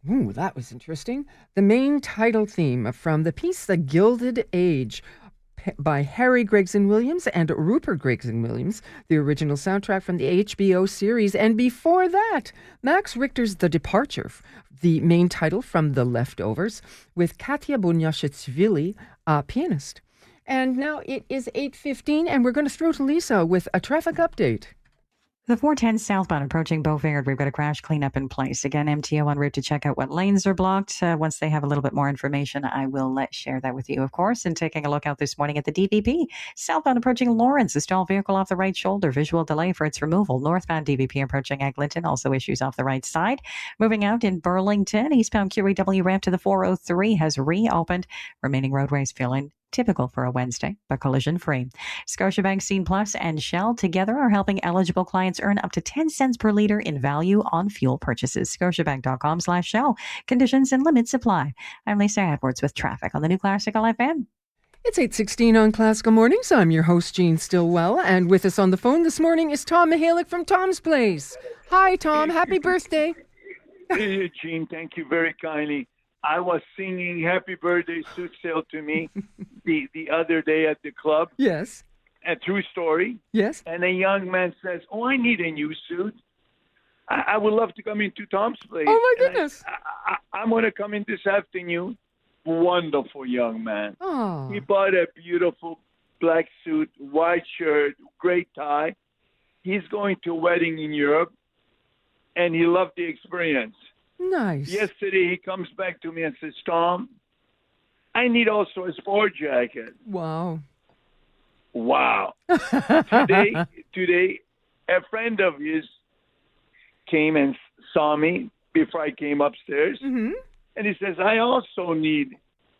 Ooh, that was interesting. The main title theme from the piece The Gilded Age by Harry Gregson Williams and Rupert Gregson Williams, the original soundtrack from the HBO series. And before that, Max Richter's The Departure, the main title from The Leftovers, with Katya Bunyashvili, pianist. And now it is 8:15, and we're going to throw to Lisa with a traffic update. The 410 southbound approaching Beaufort, we've got a crash cleanup in place. Again, MTO en route to check out what lanes are blocked. Once they have a little bit more information, I will share that with you, of course. And taking a look out this morning at the DVP, southbound approaching Lawrence, a stalled vehicle off the right shoulder, visual delay for its removal. Northbound DVP approaching Eglinton, also issues off the right side. Moving out in Burlington, eastbound QEW ramp to the 403 has reopened. Remaining roadways filling. Typical for a Wednesday, but collision-free. Scotiabank Scene Plus and Shell together are helping eligible clients earn up to 10 cents per liter in value on fuel purchases. Scotiabank.com/Shell. Conditions and limits apply. I'm Lisa Edwards with traffic on the New Classical FM. It's 8:16 on Classical Mornings. I'm your host, Jean Stillwell, and with us on the phone this morning is Tom Mihalik from Tom's Place. Hi, Tom. Happy birthday. Hey, Jean. Thank you very kindly. I was singing Happy Birthday Suit Sale to Me the other day at the club. Yes. A true story. Yes. And a young man says, "Oh, I need a new suit. I would love to come into Tom's Place." Oh, my goodness. I'm going to come in this afternoon. Wonderful young man. Oh. He bought a beautiful black suit, white shirt, great tie. He's going to a wedding in Europe, and he loved the experience. Nice. Yesterday, he comes back to me and says, "Tom, I need also a sport jacket." Wow. Wow. Today, a friend of his came and saw me before I came upstairs. Mm-hmm. And he says, "I also need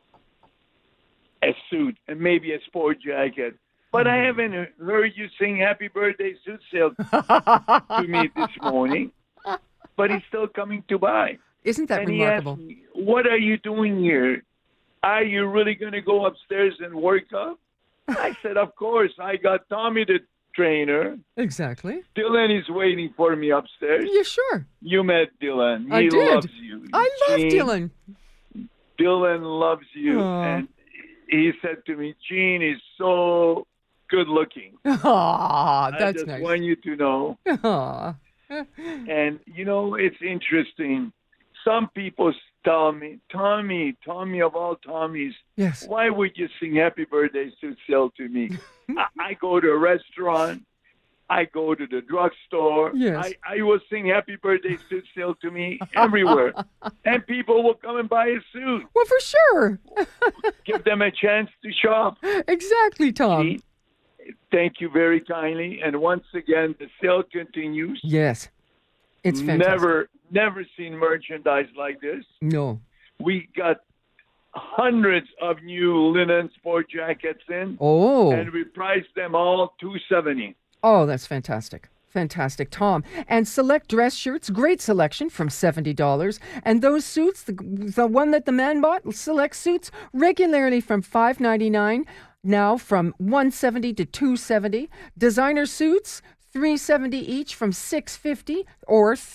a suit and maybe a sport jacket. But I haven't heard you sing Happy Birthday Suit Sale to me this morning." But he's still coming to buy. Isn't that and remarkable? He asked me, "What are you doing here? Are you really going to go upstairs and work up?" I said, "Of course. I got Tommy the trainer. Exactly. Dylan is waiting for me upstairs." Yeah, sure. You met Dylan. I He did. loves you. I love Gene, Dylan. Dylan loves you. Aw. And he said to me, "Gene is so good looking. Aw, I that's just nice. want you to know." Aw. And, it's interesting. Some people tell me, Tommy of all Tommies, Yes. why would you sing Happy Birthday Suit Sale to me? I go to a restaurant. I go to the drugstore. Yes. I will sing Happy Birthday Suit Sale to me everywhere. And people will come and buy a suit. Well, for sure. Give them a chance to shop. Exactly, Tom. Gene, thank you very kindly. And once again, the sale continues. Yes. It's fantastic. Never seen merchandise like this. No. We got hundreds of new linen sport jackets in. Oh. And we priced them all $270. Oh, that's fantastic. Fantastic, Tom. And select dress shirts, great selection from $70. And those suits, the one that the man bought, select suits regularly from $5.99, now from $170 to $270. Designer suits, $370 each from $650 or